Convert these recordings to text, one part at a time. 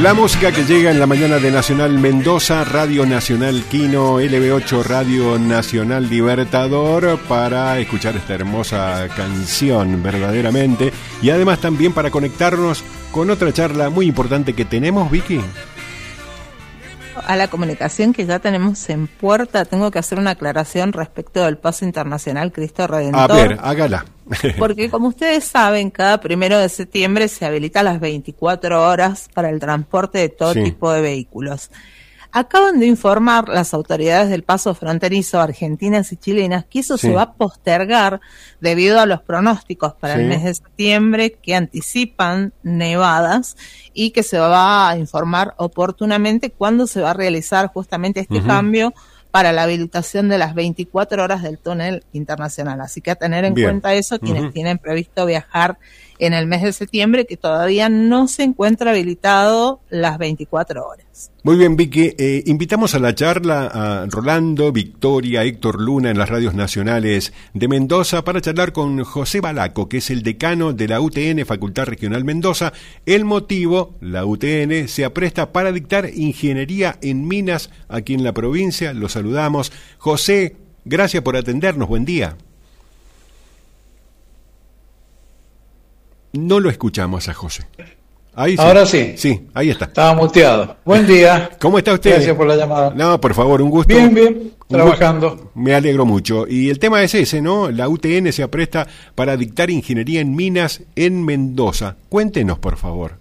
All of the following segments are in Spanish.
La música que llega en la mañana de Nacional Mendoza, Radio Nacional Quino, LB8 Radio Nacional Libertador, para escuchar esta hermosa canción verdaderamente, y además también para conectarnos con otra charla muy importante que tenemos, Vicky. A la comunicación que ya tenemos en puerta, tengo que hacer una aclaración respecto del Paso Internacional Cristo Redentor. A ver, hágala. Porque como ustedes saben, cada 1 de septiembre se habilita las 24 horas para el transporte de todo tipo de vehículos. Acaban de informar las autoridades del paso fronterizo argentinas y chilenas que eso se va a postergar debido a los pronósticos para el mes de septiembre que anticipan nevadas, y que se va a informar oportunamente cuándo se va a realizar justamente este cambio para la habilitación de las 24 horas del túnel internacional. Así que a tener en cuenta eso quienes tienen previsto viajar en el mes de septiembre, que todavía no se encuentra habilitado las 24 horas. Muy bien, Vicky. Invitamos a la charla a Rolando, Victoria, Héctor Luna en las radios nacionales de Mendoza para charlar con José Balaco, que es el decano de la UTN, Facultad Regional Mendoza. El motivo, la UTN se apresta para dictar ingeniería en minas aquí en la provincia. Lo saludamos. José, gracias por atendernos. Buen día. No lo escuchamos a José. Ahí sí. Ahora sí. Sí, ahí está. Estaba muteado. Buen día. ¿Cómo está usted? Gracias por la llamada. No, por favor, un gusto. Bien, trabajando. Me alegro mucho. Y el tema es ese, ¿no? La UTN se apresta para dictar ingeniería en minas en Mendoza. Cuéntenos, por favor.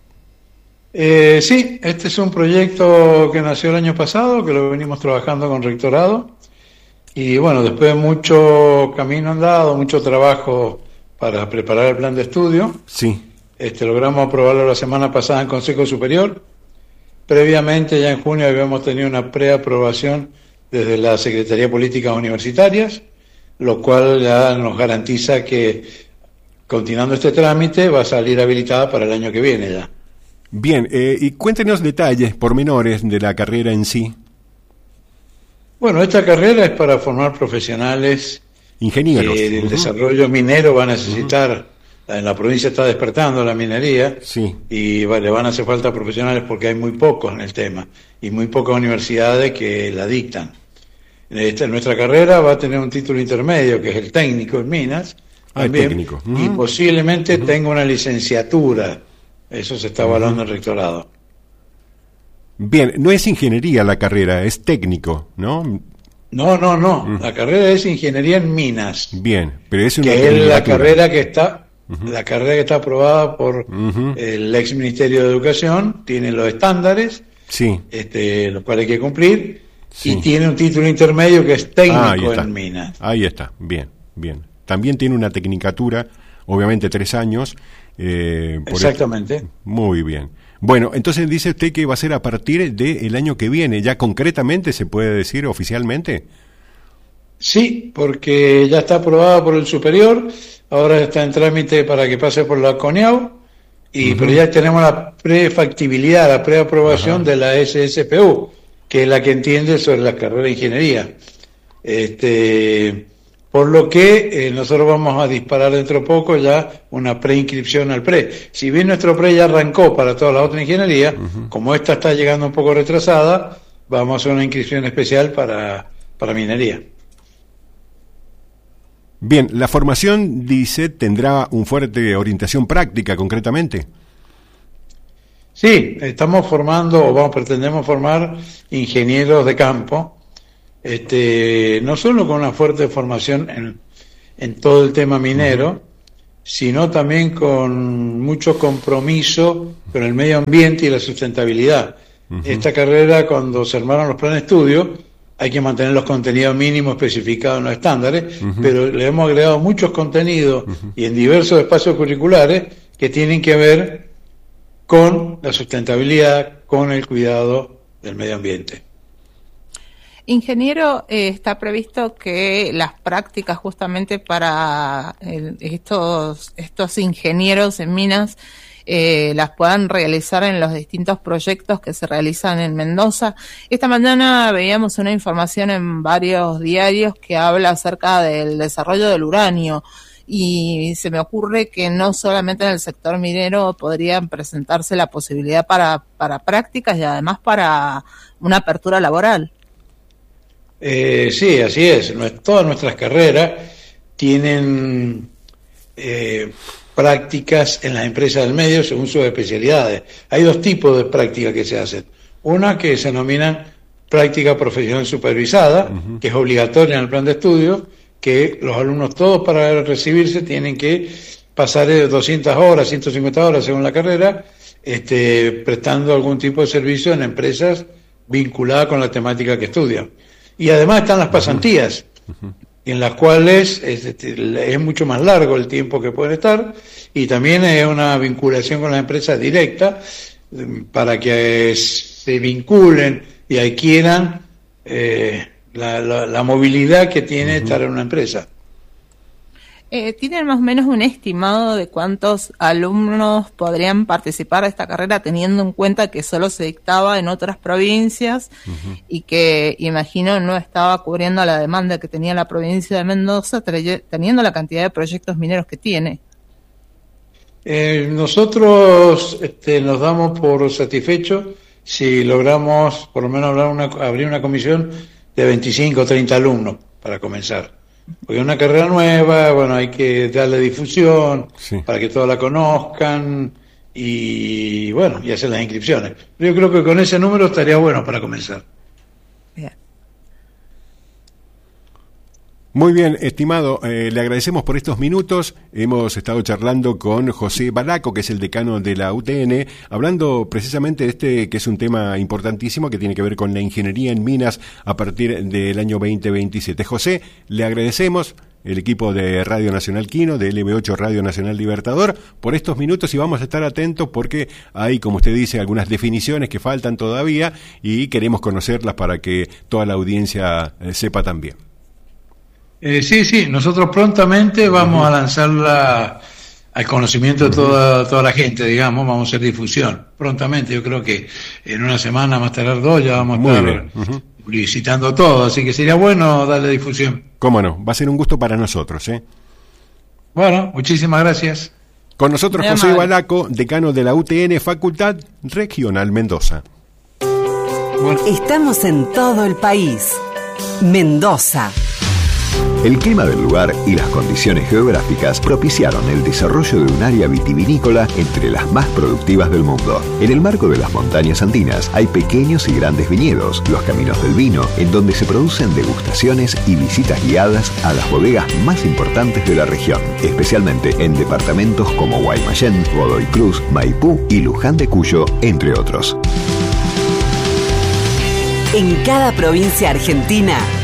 Sí, este es un proyecto que nació el año pasado, que lo venimos trabajando con Rectorado. Y bueno, después de mucho camino andado, mucho trabajo para preparar el plan de estudio. Sí. Logramos aprobarlo la semana pasada en Consejo Superior. Previamente, ya en junio, habíamos tenido una preaprobación desde la Secretaría de Políticas Universitarias, lo cual ya nos garantiza que, continuando este trámite, va a salir habilitada para el año que viene ya. Bien, y cuéntenos detalles, pormenores de la carrera en sí. Bueno, esta carrera es para formar profesionales. Ingenieros. El desarrollo minero va a necesitar, en la provincia está despertando la minería, y le van a hacer falta profesionales porque hay muy pocos en el tema, y muy pocas universidades que la dictan. Nuestra carrera va a tener un título intermedio, que es el técnico en minas, también, y posiblemente tenga una licenciatura. Eso se está evaluando en el rectorado. Bien, no es ingeniería la carrera, es técnico, ¿no? No. La carrera es ingeniería en minas. Bien, pero es una que es la carrera que está, la carrera que está aprobada por el ex Ministerio de Educación, tiene los estándares, los cuales hay que cumplir, y tiene un título intermedio que es técnico en minas. Ahí está, bien. También tiene una tecnicatura, obviamente 3 años. Exactamente. Muy bien. Bueno, entonces dice usted que va a ser a partir del año que viene, ¿ya concretamente se puede decir oficialmente? Sí, porque ya está aprobada por el superior, ahora está en trámite para que pase por la CONEAU, pero ya tenemos la prefactibilidad, la preaprobación de la SSPU, que es la que entiende sobre la carrera de ingeniería. Por lo que nosotros vamos a disparar dentro de poco ya una preinscripción al PRE. Si bien nuestro PRE ya arrancó para toda la otra ingeniería, como esta está llegando un poco retrasada, vamos a hacer una inscripción especial para minería. Bien, la formación, dice, tendrá un fuerte orientación práctica, concretamente. Sí, estamos formando, pretendemos formar ingenieros de campo, no solo con una fuerte formación en todo el tema minero, sino también con mucho compromiso con el medio ambiente y la sustentabilidad. Esta carrera, cuando se armaron los planes de estudio, hay que mantener los contenidos mínimos especificados en los estándares, pero le hemos agregado muchos contenidos y en diversos espacios curriculares que tienen que ver con la sustentabilidad, con el cuidado del medio ambiente. Ingeniero, está previsto que las prácticas justamente para estos ingenieros en minas las puedan realizar en los distintos proyectos que se realizan en Mendoza. Esta mañana veíamos una información en varios diarios que habla acerca del desarrollo del uranio y se me ocurre que no solamente en el sector minero podrían presentarse la posibilidad para prácticas y además para una apertura laboral. Sí, así es. Todas nuestras carreras tienen prácticas en las empresas del medio según sus especialidades. Hay dos tipos de prácticas que se hacen. Una que se denomina práctica profesional supervisada, que es obligatoria en el plan de estudio, que los alumnos todos para recibirse tienen que pasar 200 horas, 150 horas según la carrera, prestando algún tipo de servicio en empresas vinculadas con la temática que estudian. Y además están las pasantías, en las cuales es mucho más largo el tiempo que pueden estar, y también es una vinculación con la empresa directa para que se vinculen y adquieran la movilidad que tiene estar en una empresa. ¿Tienen más o menos un estimado de cuántos alumnos podrían participar de esta carrera, teniendo en cuenta que solo se dictaba en otras provincias y que, imagino, no estaba cubriendo la demanda que tenía la provincia de Mendoza, teniendo la cantidad de proyectos mineros que tiene? Nosotros nos damos por satisfechos si logramos por lo menos abrir una comisión de 25 o 30 alumnos para comenzar. Porque es una carrera nueva, bueno, hay que darle difusión para que todos la conozcan y bueno, y hacer las inscripciones. Yo creo que con ese número estaría bueno para comenzar. Bien. Muy bien, estimado, le agradecemos por estos minutos. Hemos estado charlando con José Balaco, que es el decano de la UTN, hablando precisamente de que es un tema importantísimo que tiene que ver con la ingeniería en minas a partir del año 2027. José, le agradecemos, el equipo de Radio Nacional Quino, de LB8 Radio Nacional Libertador, por estos minutos, y vamos a estar atentos porque hay, como usted dice, algunas definiciones que faltan todavía y queremos conocerlas para que toda la audiencia sepa también. Sí, nosotros prontamente vamos a lanzarla al conocimiento de toda la gente, digamos, vamos a hacer difusión prontamente. Yo creo que en una semana, más tarde 2, ya vamos a estar publicitando todo, así que sería bueno darle difusión. Cómo no, va a ser un gusto para nosotros, Bueno, muchísimas gracias. Con nosotros José Balaco, decano de la UTN, Facultad Regional Mendoza. Bueno. Estamos en todo el país. Mendoza. El clima del lugar y las condiciones geográficas propiciaron el desarrollo de un área vitivinícola entre las más productivas del mundo. En el marco de las montañas andinas hay pequeños y grandes viñedos, los caminos del vino, en donde se producen degustaciones y visitas guiadas a las bodegas más importantes de la región, especialmente en departamentos como Guaymallén, Godoy Cruz, Maipú y Luján de Cuyo, entre otros. En cada provincia argentina